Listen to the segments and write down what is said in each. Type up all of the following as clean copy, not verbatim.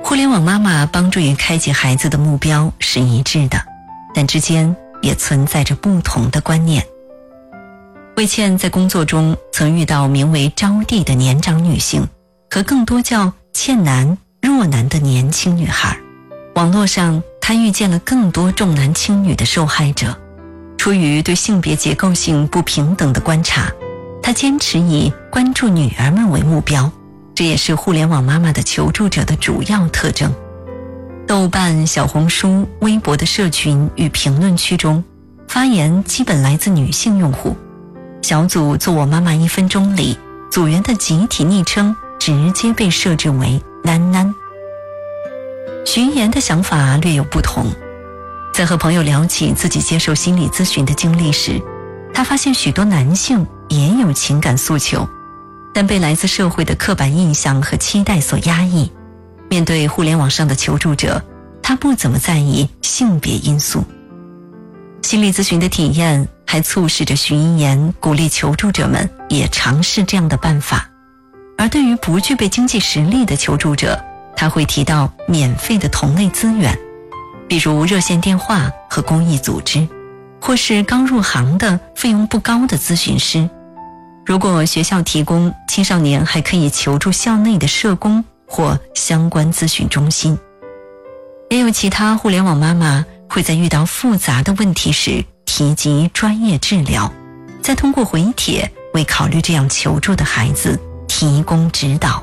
互联网妈妈帮助于开启孩子的目标是一致的，但之间也存在着不同的观念。魏倩在工作中曾遇到名为招娣的年长女性和更多叫倩男、若男的年轻女孩。网络上她遇见了更多重男轻女的受害者。出于对性别结构性不平等的观察，她坚持以关注女儿们为目标，这也是互联网妈妈的求助者的主要特征。豆瓣、小红书、微博的社群与评论区中，发言基本来自女性用户。小组做我妈妈1分钟里，组员的集体昵称直接被设置为囡囡。徐一言的想法略有不同，在和朋友聊起自己接受心理咨询的经历时，他发现许多男性也有情感诉求，但被来自社会的刻板印象和期待所压抑。面对互联网上的求助者，他不怎么在意性别因素。心理咨询的体验还促使着徐一言鼓励求助者们也尝试这样的办法。而对于不具备经济实力的求助者，他会提到免费的同类资源，比如热线电话和公益组织，或是刚入行的费用不高的咨询师。如果学校提供，青少年还可以求助校内的社工或相关咨询中心。也有其他互联网妈妈会在遇到复杂的问题时提及专业治疗，再通过回帖为考虑这样求助的孩子提供指导。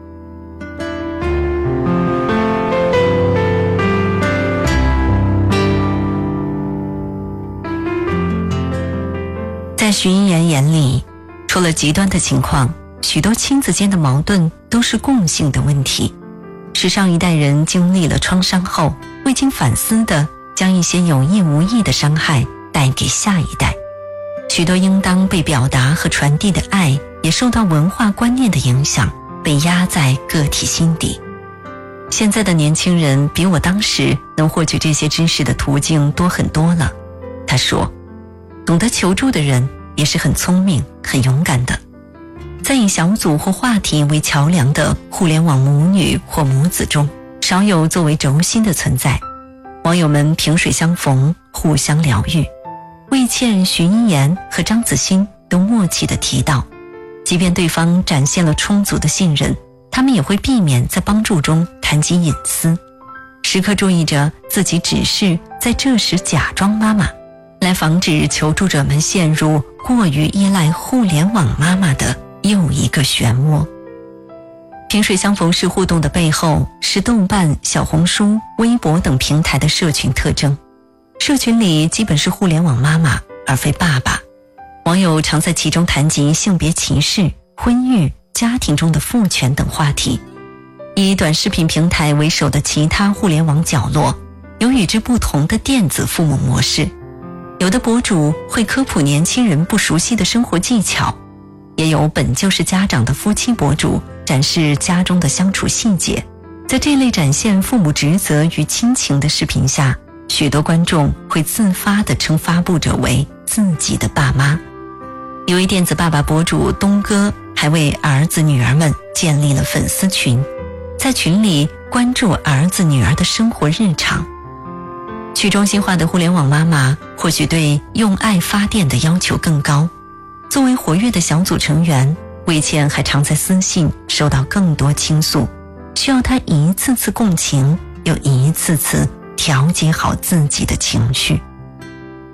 在徐一言眼里，除了极端的情况，许多亲子间的矛盾都是共性的问题。是上一代人经历了创伤后，未经反思地将一些有意无意的伤害带给下一代。许多应当被表达和传递的爱，也受到文化观念的影响，被压在个体心底。现在的年轻人比我当时能获取这些知识的途径多很多了。他说，懂得求助的人也是很聪明、很勇敢的。在以小组或话题为桥梁的互联网母女或母子中，少有作为轴心的存在。网友们萍水相逢，互相疗愈。魏倩、徐一言和张子欣都默契地提到，即便对方展现了充足的信任，他们也会避免在帮助中谈及隐私，时刻注意着自己只是在这时假装妈妈，来防止求助者们陷入过于依赖互联网妈妈的又一个漩涡。萍水相逢式互动的背后，是豆瓣、小红书、微博等平台的社群特征。社群里基本是互联网妈妈，而非爸爸。网友常在其中谈及性别歧视、婚育、家庭中的父权等话题。以短视频平台为首的其他互联网角落，有与之不同的电子父母模式。有的博主会科普年轻人不熟悉的生活技巧，也有本就是家长的夫妻博主展示家中的相处细节。在这类展现父母职责与亲情的视频下，许多观众会自发地称发布者为自己的爸妈。有位电子爸爸博主东哥还为儿子女儿们建立了粉丝群，在群里关注儿子女儿的生活日常。去中心化的互联网妈妈或许对用爱发电的要求更高。作为活跃的小组成员，魏倩还常在私信收到更多倾诉，需要她一次次共情，又一次次调节好自己的情绪。